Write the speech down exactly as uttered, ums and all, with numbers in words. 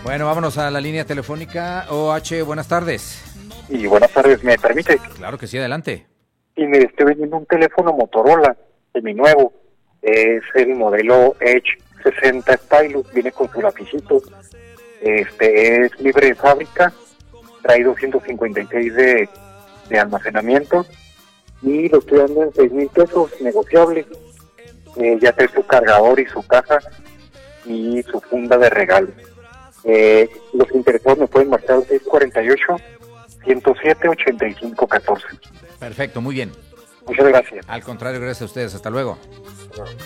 Bueno, vámonos a la línea telefónica. O H, buenas tardes. Y buenas tardes, ¿me permite? Claro que sí, adelante. Y me estoy vendiendo un teléfono Motorola, seminuevo. Es el modelo Edge sesenta Stylus, viene con su lapicito. Este es libre de fábrica, trae doscientos cincuenta y seis de, de almacenamiento y lo estoy dando en seis mil pesos, negociable. Eh, ya trae su cargador y su caja y su funda de regalo. Eh, los interesados me pueden marcar al seis cuatro ocho, ciento siete, ochenta y cinco catorce. Perfecto, muy bien. Muchas gracias. Al contrario, gracias a ustedes. Hasta luego.